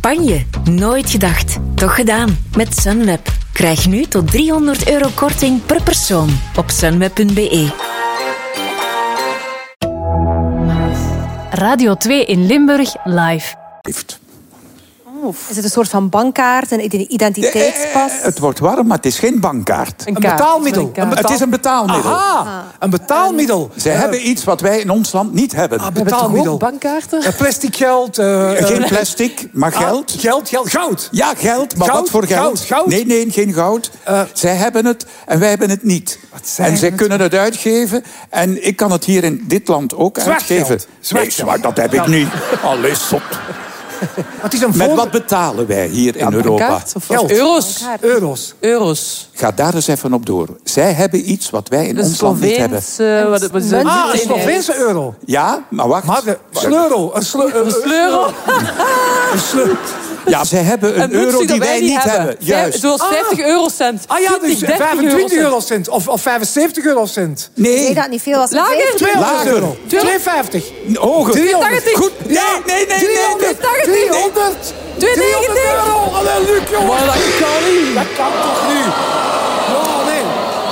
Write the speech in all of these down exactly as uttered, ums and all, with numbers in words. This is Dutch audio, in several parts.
Spanje. Nooit gedacht. Toch gedaan. Met Sunweb. Krijg nu tot driehonderd euro korting per persoon op sunweb punt be. Radio twee in Limburg live. Is het een soort van bankkaart, een identiteitspas? Eh, het wordt warm, maar het is geen bankkaart. Een, een betaalmiddel. Een betaal... Het is een betaalmiddel. Aha, ah. een betaalmiddel. Ze uh, hebben iets wat wij in ons land niet hebben. Ah, betaalmiddel. Bankkaarten? Uh, plastic geld. Uh, geen plastic, maar geld. Ah, geld, geld, goud. Ja, geld. Maar goud, wat voor geld? Goud, goud. Nee, nee, geen goud. Uh, Zij hebben het en wij hebben het niet. En zij het? kunnen het uitgeven. En ik kan het hier in dit land ook zwart uitgeven. Geld. Zwart nee, zwart, dat heb ik niet. Allee, sop. Het is een Met wat betalen wij hier ja, in Europa? Of Geld. Euro's. Euro's. Euro's. Ga daar eens even op door. Zij hebben iets wat wij in de ons land niet hebben. Uh, wat, wat, wat, ah, een Sloveense euro. Ja, maar wacht. Maar de sleuro. Een sleuro. Een sleuro. Een sleuro. Ja, zij hebben een, een euro die wij niet hebben. hebben. Juist. Zoals vijftig ah. eurocent. Ah ja, dus vijfentwintig eurocent. Of, of vijfenzeventig eurocent. Nee. Nee, dat niet veel. Als Lager. tweehonderd euro. tweehonderdvijftig. Hoger. driehonderd. Goed. Nee, nee, nee. driehonderd. driehonderd. tweehonderdnegentig. euro. Allee, Luc, jongen. Maar dat kan niet. Dat kan toch niet? Oh, nee.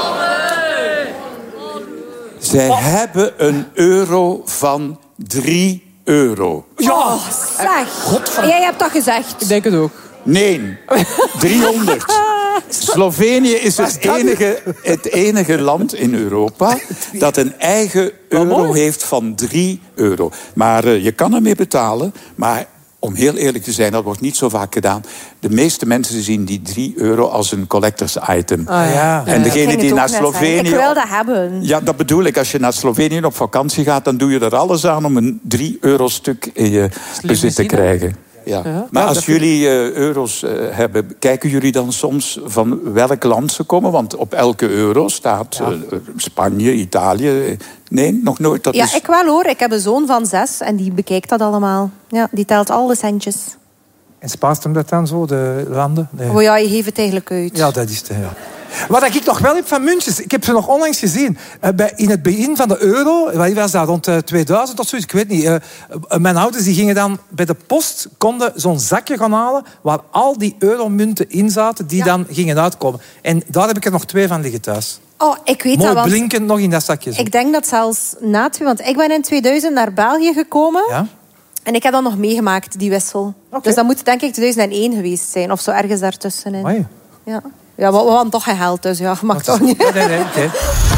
Zij oh. hebben een euro van drie euro. Ja, oh, zeg. Godvan... Jij hebt dat gezegd. Ik denk het ook. Nee, driehonderd. Slovenië is het enige, het enige land in Europa dat een eigen euro heeft van drie euro. Maar uh, je kan ermee betalen, maar om heel eerlijk te zijn, dat wordt niet zo vaak gedaan. De meeste mensen zien die drie euro als een collectors item. Ah, ja. En degene die naar Slovenië... Ik wil dat hebben. Ja, dat bedoel ik. Als je naar Slovenië op vakantie gaat, dan doe je er alles aan om een drie euro stuk in je bezit te krijgen. Ja. Ja. Maar als jullie uh, euro's uh, hebben, kijken jullie dan soms van welk land ze komen? Want op elke euro staat uh, Spanje, Italië. Nee, nog nooit. Dat ja, is... ik wel hoor. Ik heb een zoon van zes en die bekijkt dat allemaal. Ja, die telt alle centjes. En spaart hem dat dan zo, de landen? Nee. Oh ja, je geeft het eigenlijk uit. Ja, dat is het. Ja. Wat ik nog wel heb van muntjes, ik heb ze nog onlangs gezien. In het begin van de euro, wat was dat, rond tweeduizend of zoiets, ik weet niet. Mijn ouders die gingen dan bij de post, konden zo'n zakje gaan halen waar al die euromunten in zaten, die ja. dan gingen uitkomen. En daar heb ik er nog twee van liggen thuis. Oh, ik weet Mooi dat, blinkend nog in dat zakje. Zo. Ik denk dat zelfs na twee, want ik ben in tweeduizend naar België gekomen. Ja? En ik heb dat nog meegemaakt, die wissel. Okay. Dus dat moet denk ik tweeduizend één geweest zijn, of zo ergens daartussenin. Amai. Ja. Ja, we, we hadden toch geen geld, dus ja, mag toch niet. Nee, nee, nee. Okay.